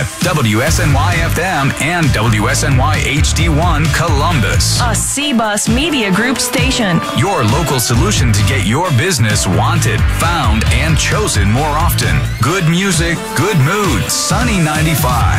WSNY FM, and WSNY HD1 Columbus. A C-Bus Media Group station. Your local solution to get your business wanted, found, and chosen more often. Good music, good mood. Sunny 95.